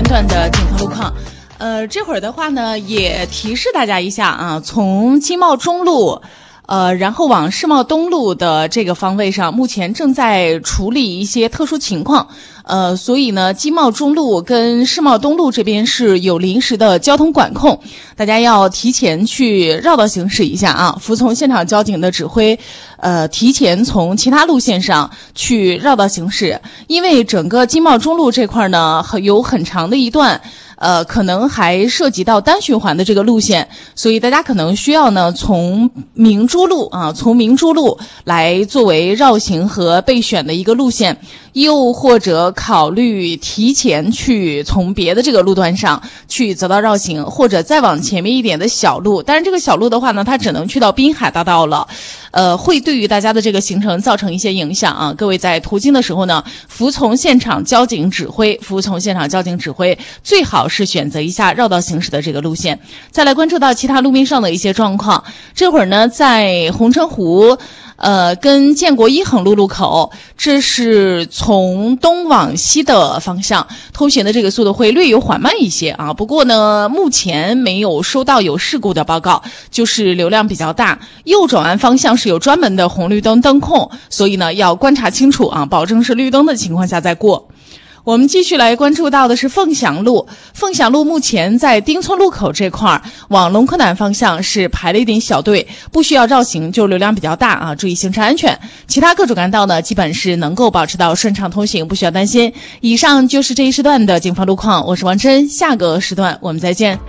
段的警方路况。这会儿的话呢，也提示大家一下啊，从经贸中路然后往世贸东路的这个方位上，目前正在处理一些特殊情况，所以呢，经贸中路跟世贸东路这边是有临时的交通管控，大家要提前去绕道行驶一下啊，服从现场交警的指挥，提前从其他路线上去绕道行驶，因为整个经贸中路这块呢，有很长的一段。可能还涉及到单循环的这个路线，所以大家可能需要呢从明珠路来作为绕行和备选的一个路线，又或者考虑提前去从别的这个路段上去走道绕行，或者再往前面一点的小路。但是这个小路的话呢，它只能去到滨海大道了，会对于大家的这个行程造成一些影响啊。各位在途经的时候呢，服从现场交警指挥，最好是选择一下绕道行驶的这个路线。再来关注到其他路面上的一些状况，这会儿呢，在红尘湖跟建国一横路路口，这是从东往西的方向通行的这个速度会略有缓慢一些啊。不过呢，目前没有收到有事故的报告，就是流量比较大。右转弯方向是有专门的红绿灯灯控，所以呢要观察清楚啊，保证是绿灯的情况下再过。我们继续来关注到的是凤翔路。凤翔路目前在丁村路口这块往龙科南方向是排了一点小队，不需要绕行，就流量比较大啊，注意行车安全。其他各主干道呢，基本是能够保持到顺畅通行，不需要担心。以上就是这一时段的警方路况，我是王真，下个时段我们再见。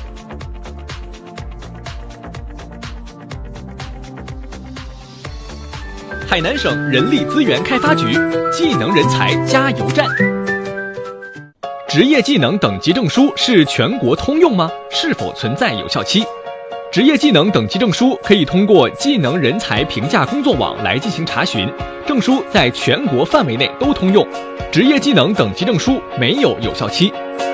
海南省人力资源开发局技能人才加油站。职业技能等级证书是全国通用吗？是否存在有效期？职业技能等级证书可以通过技能人才评价工作网来进行查询，证书在全国范围内都通用。职业技能等级证书没有有效期。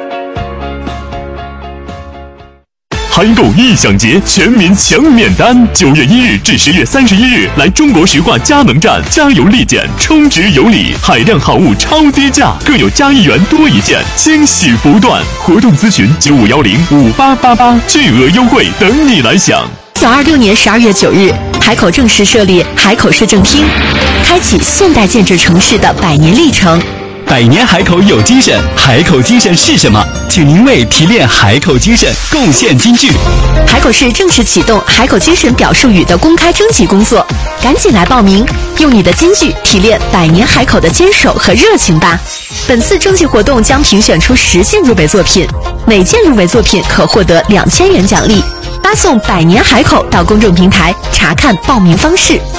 韩购异享节全民抢免单，9月1日至10月31日来中国石化加能站加油立减，充值有礼，海量好物超低价，更有加1元多一件，惊喜不断。活动咨询95105888，巨额优惠等你来享。 1926年12月9日，海口正式设立海口市政厅，开启现代建制城市的100年历程。 百年海口有精神，海口精神是什么？请您为提炼海口精神贡献金句。 海口市正式启动海口精神表述语的公开征集工作，赶紧来报名，用你的金句提炼100年海口的坚守和热情吧。本次征集活动将评选出10件入围作品，每件入围作品可获得2000元奖励。发送100年海口到公众平台查看报名方式。